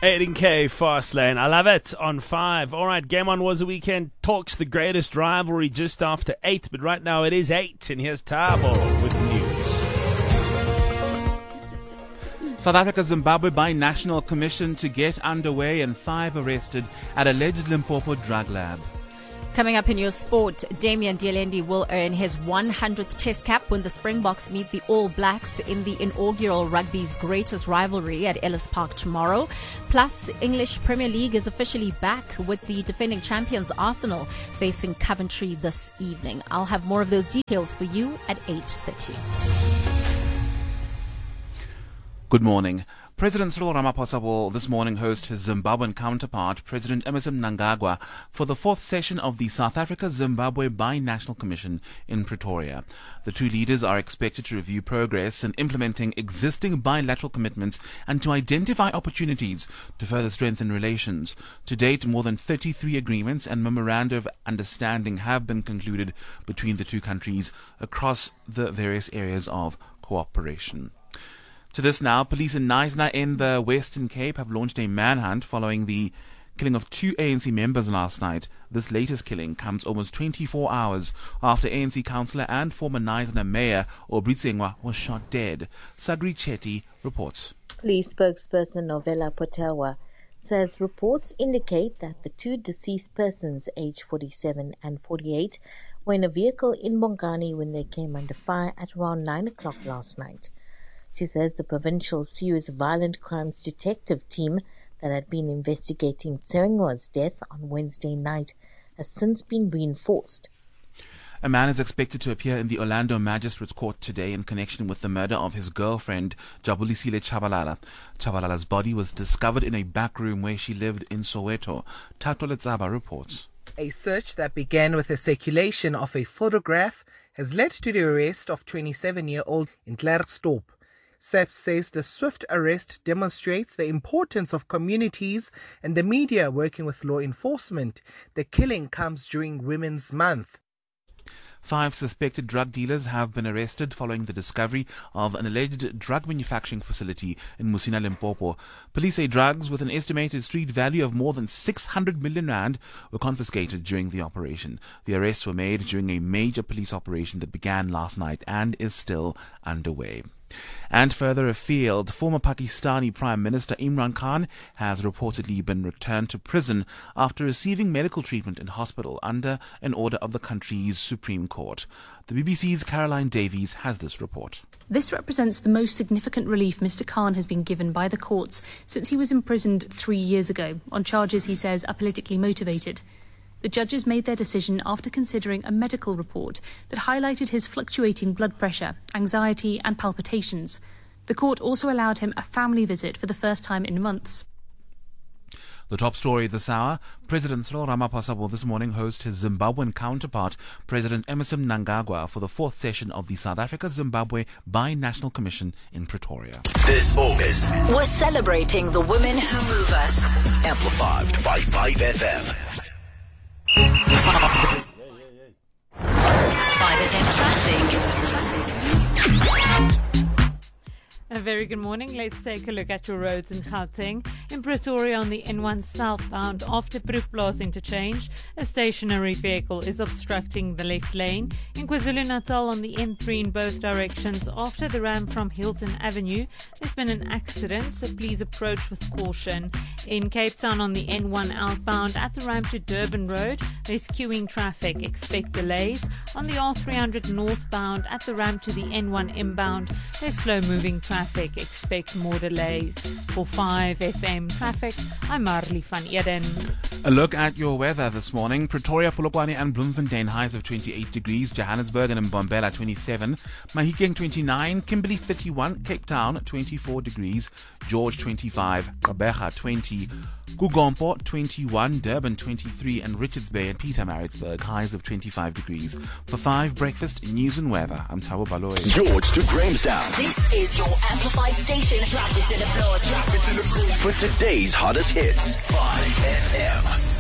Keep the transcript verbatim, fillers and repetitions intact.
eighteen K fast lane. I love it. On five. All right, Game On Was a Weekend talks the greatest rivalry just after eight, but right now it is eight, and here's Tabo with news. South Africa-Zimbabwe Binational Commission to get underway and five arrested at alleged Limpopo drug lab. Coming up in your sport, Damian Dielendi will earn his one hundredth Test cap when the Springboks meet the All Blacks in the inaugural rugby's greatest rivalry at Ellis Park tomorrow. Plus, English Premier League is officially back with the defending champions Arsenal facing Coventry this evening. I'll have more of those details for you at eight thirty. Good morning. President Cyril Ramaphosa will this morning host his Zimbabwean counterpart, President Emmerson Mnangagwa, for the fourth session of the South Africa-Zimbabwe Binational Commission in Pretoria. The two leaders are expected to review progress in implementing existing bilateral commitments and to identify opportunities to further strengthen relations. To date, more than thirty-three agreements and memoranda of understanding have been concluded between the two countries across the various areas of cooperation. To this now, police in Knysna in the Western Cape have launched a manhunt following the killing of two A N C members last night. This latest killing comes almost twenty-four hours after A N C councillor and former Knysna mayor Obritsengwa was shot dead. Sagri Chetty reports. Police spokesperson Novella Potelwa says reports indicate that the two deceased persons, aged forty-seven and forty-eight, were in a vehicle in Bongani when they came under fire at around nine o'clock last night. She says the provincial Serious Violent Crimes Detective team that had been investigating Tsengwa's death on Wednesday night has since been reinforced. A man is expected to appear in the Orlando Magistrates Court today in connection with the murder of his girlfriend, Jabulisile Chabalala. Chabalala's body was discovered in a back room where she lived in Soweto. Tato Letsaba reports. A search that began with the circulation of a photograph has led to the arrest of twenty-seven-year-old in Klerksdorp. S A P says the swift arrest demonstrates the importance of communities and the media working with law enforcement. The killing comes during Women's Month. Five suspected drug dealers have been arrested following the discovery of an alleged drug manufacturing facility in Musina, Limpopo. Police say drugs with an estimated street value of more than six hundred million rand were confiscated during the operation. The arrests were made during a major police operation that began last night and is still underway. And further afield, former Pakistani Prime Minister Imran Khan has reportedly been returned to prison after receiving medical treatment in hospital under an order of the country's Supreme Court. The B B C's Caroline Davies has this report. This represents the most significant relief Mister Khan has been given by the courts since he was imprisoned three years ago on charges he says are politically motivated. The judges made their decision after considering a medical report that highlighted his fluctuating blood pressure, anxiety and palpitations. The court also allowed him a family visit for the first time in months. The top story this hour, President Cyril Ramaphosa will this morning host his Zimbabwean counterpart, President Emmerson Mnangagwa, for the fourth session of the South Africa-Zimbabwe Binational Commission in Pretoria. This August, we're celebrating the women who move us. Amplified by five F M. five F M traffic. A very good morning. Let's take a look at your roads in Gauteng. In Pretoria on the N one southbound after Proefplaas interchange, a stationary vehicle is obstructing the left lane. In KwaZulu-Natal on the N three in both directions after the ram from Hilton Avenue, there's been an accident, so please approach with caution. In Cape Town on the N one outbound at the ramp to Durban Road, there's queuing traffic. Expect delays. On the R three hundred northbound at the ramp to the N one inbound, there's slow-moving traffic. Expect more delays. For five F M Traffic, I'm Marley van Eden. A look at your weather this morning. Pretoria, Polokwane and Bloemfontein highs of twenty-eight degrees. Johannesburg and Mbombela twenty-seven. Mahikeng twenty-nine. Kimberley thirty-one. Cape Town twenty-four degrees. George twenty-five. Gqeberha twenty. Kugompo twenty-one. Durban twenty-three. And Richards Bay and Pietermaritzburg highs of twenty-five degrees. For five Breakfast News and Weather, I'm Thabo Baloyi. George to Grahamstown. This is your amplified station. Drop it to the floor. Drop it to the floor. For today's hottest hits, five F M.